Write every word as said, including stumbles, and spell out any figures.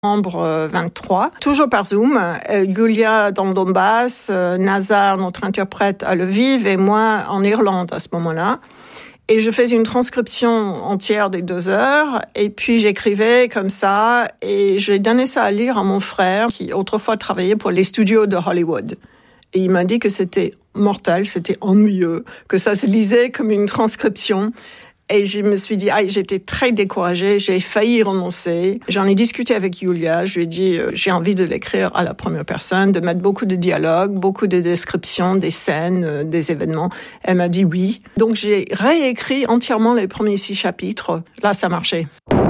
vingt-trois, toujours par Zoom. Euh, Julia dans le Donbass, euh, Nazar, notre interprète à Lviv, et moi en Irlande à ce moment-là. Et je faisais une transcription entière des deux heures, et puis j'écrivais comme ça, et j'ai donné ça à lire à mon frère, qui autrefois travaillait pour les studios de Hollywood. Et il m'a dit que c'était mortel, c'était ennuyeux, que ça se lisait comme une transcription. Et je me suis dit, ah, j'étais très découragée, j'ai failli renoncer. J'en ai discuté avec Julia, je lui ai dit, euh, j'ai envie de l'écrire à la première personne, de mettre beaucoup de dialogues, beaucoup de descriptions, des scènes, euh, des événements. Elle m'a dit oui. Donc j'ai réécrit entièrement les premiers six chapitres. Là, ça marchait.